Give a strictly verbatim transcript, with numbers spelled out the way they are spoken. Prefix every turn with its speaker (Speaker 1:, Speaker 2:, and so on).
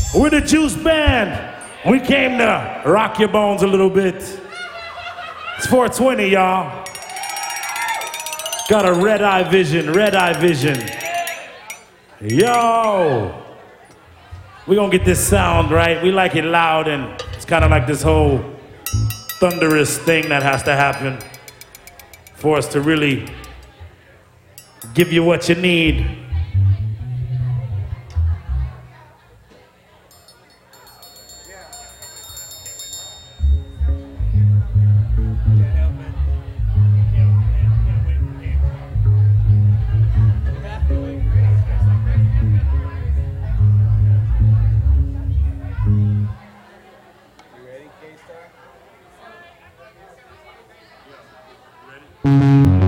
Speaker 1: We're the Juice Band. We came to rock your bones a little bit. It's four twenty, y'all. Got a red eye vision, red eye vision. Yo. We're gonna get this sound right. We like it loud, and it's kind of like this whole thunderous thing that has to happen for us to really give you what you need.